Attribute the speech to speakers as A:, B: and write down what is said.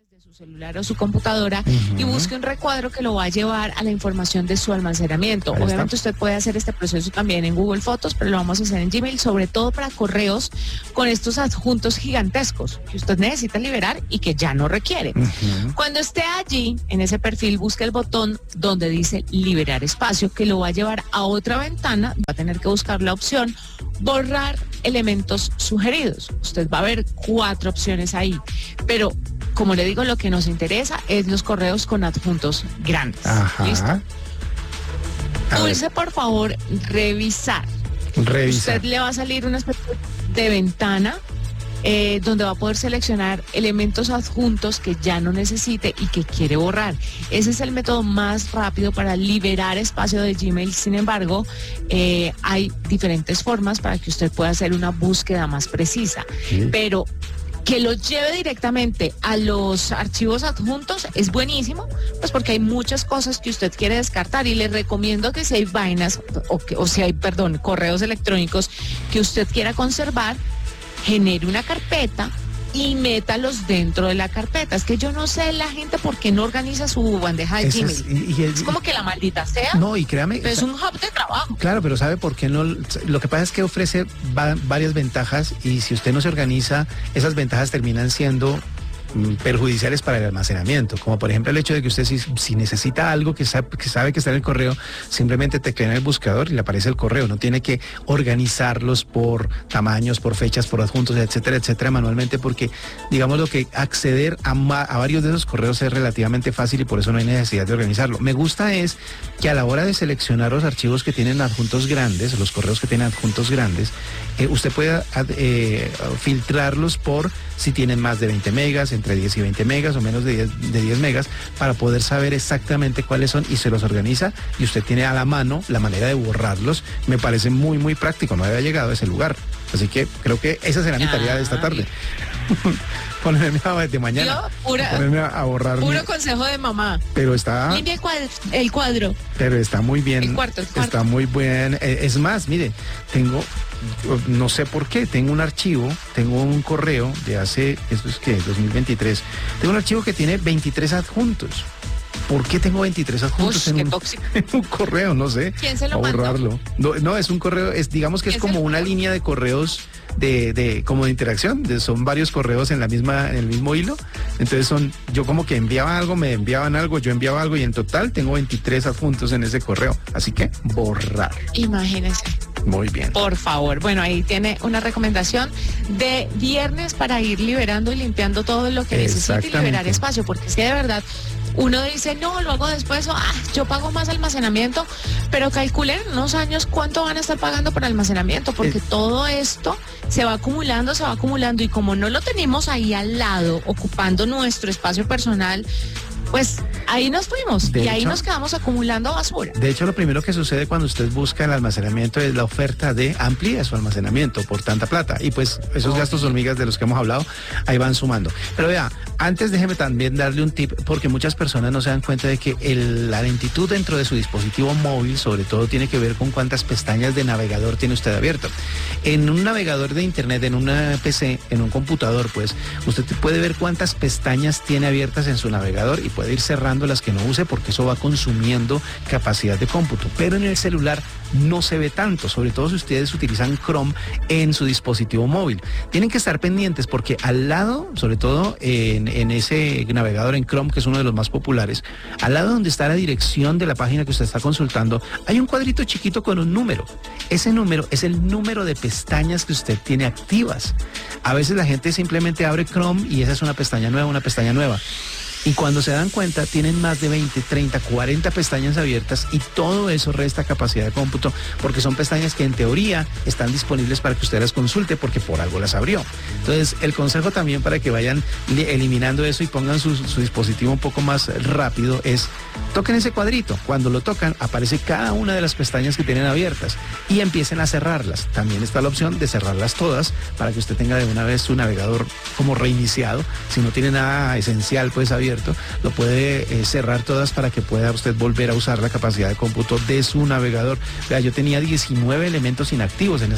A: de su celular o su computadora y busque un recuadro que lo va a llevar a la información de su almacenamiento. Obviamente usted puede hacer este proceso también en Google Fotos, pero lo vamos a hacer en Gmail, sobre todo para correos con estos adjuntos gigantescos que usted necesita liberar y que ya no requiere. Cuando esté allí, en ese perfil, busque el botón donde dice liberar espacio, que lo va a llevar a otra ventana. Va a tener que buscar la opción borrar elementos sugeridos. Usted va a ver 4 opciones ahí, pero como le digo, lo que nos interesa es los correos con adjuntos grandes. ¿Listo? Pulse, por favor, revisar. Usted le va a salir una especie de ventana donde va a poder seleccionar elementos adjuntos que ya no necesite y que quiere borrar. Ese es el método más rápido para liberar espacio de Gmail. Sin embargo, hay diferentes formas para que usted pueda hacer una búsqueda más precisa. Pero que lo lleve directamente a los archivos adjuntos es buenísimo, pues porque hay muchas cosas que usted quiere descartar, y le recomiendo que si hay vainas o si hay, correos electrónicos que usted quiera conservar, genere una carpeta y métalos dentro de la carpeta. Es que yo no sé la gente por qué no organiza su bandeja de Gmail. Es como que la maldita sea.
B: No, y créame.
A: Pero es un hub de trabajo.
B: Claro, pero ¿sabe por qué no? Lo que pasa es que ofrece varias ventajas, y si usted no se organiza, esas ventajas terminan siendo perjudiciales para el almacenamiento, como por ejemplo el hecho de que usted si necesita algo que sabe que está en el correo, simplemente teclea en el buscador y le aparece el correo. No tiene que organizarlos por tamaños, por fechas, por adjuntos, etcétera, etcétera, manualmente, porque digamos lo que acceder a varios de esos correos es relativamente fácil y por eso no hay necesidad de organizarlo. Me gusta es que a la hora de seleccionar los archivos que tienen adjuntos grandes, los correos que tienen adjuntos grandes, usted pueda filtrarlos por si tienen más de 20 megas, entre 10 y 20 megas o menos de 10 megas, para poder saber exactamente cuáles son, y se los organiza y usted tiene a la mano la manera de borrarlos. Me parece muy, muy práctico. No había llegado a ese lugar. Así que creo que esa será mi tarea de esta tarde. Ponerme de mañana. Ponerme a borrar.
A: Puro consejo de mamá.
B: Pero está.
A: Limpia el cuadro.
B: Pero está muy bien.
A: El cuarto.
B: Está muy bien. Es más, mire, no sé por qué, tengo un archivo, tengo un correo de hace, ¿esto es qué? 2023. Tengo un archivo que tiene 23 adjuntos. ¿Por qué tengo 23 adjuntos en un correo? No sé.
A: ¿Quién se lo mandó?
B: Borrarlo. No, es un correo, digamos que es como una línea de correos como de interacción. Son varios correos en el mismo hilo. Entonces yo como que enviaba algo, me enviaban algo, yo enviaba algo, y en total tengo 23 adjuntos en ese correo. Así que borrar.
A: Imagínese.
B: Muy bien.
A: Por favor. Bueno, ahí tiene una recomendación de viernes para ir liberando y limpiando todo lo que necesite y liberar espacio, porque si de verdad uno dice, no, lo hago después, yo pago más almacenamiento, pero calculen en unos años cuánto van a estar pagando por almacenamiento, porque todo esto se va acumulando, y como no lo tenemos ahí al lado, ocupando nuestro espacio personal, pues ahí nos fuimos y ahí nos quedamos acumulando basura.
B: De hecho, lo primero que sucede cuando usted busca el almacenamiento es la oferta de amplía su almacenamiento por tanta plata. Y pues esos gastos hormigas de los que hemos hablado, ahí van sumando. Pero vea, antes déjeme también darle un tip, porque muchas personas no se dan cuenta de que la lentitud dentro de su dispositivo móvil, sobre todo, tiene que ver con cuántas pestañas de navegador tiene usted abierto. En un navegador de internet, en una PC, en un computador, pues, usted puede ver cuántas pestañas tiene abiertas en su navegador y puede ir cerrando las que no use, porque eso va consumiendo capacidad de cómputo. Pero en el celular no se ve tanto, sobre todo si ustedes utilizan Chrome en su dispositivo móvil. Tienen que estar pendientes, porque al lado, sobre todo en ese navegador en Chrome, que es uno de los más populares, al lado donde está la dirección de la página que usted está consultando, hay un cuadrito chiquito con un número. Ese número es el número de pestañas que usted tiene activas. A veces la gente simplemente abre Chrome y esa es una pestaña nueva. Y cuando se dan cuenta, tienen más de 20, 30, 40 pestañas abiertas, y todo eso resta capacidad de cómputo, porque son pestañas que en teoría están disponibles para que usted las consulte, porque por algo las abrió. Entonces, el consejo también para que vayan eliminando eso y pongan su dispositivo un poco más rápido es: toquen ese cuadrito. Cuando lo tocan, aparece cada una de las pestañas que tienen abiertas y empiecen a cerrarlas. También está la opción de cerrarlas todas, para que usted tenga de una vez su navegador como reiniciado. Si no tiene nada esencial pues abierto, lo puede cerrar todas para que pueda usted volver a usar la capacidad de cómputo de su navegador. Vea, yo tenía 19 elementos inactivos en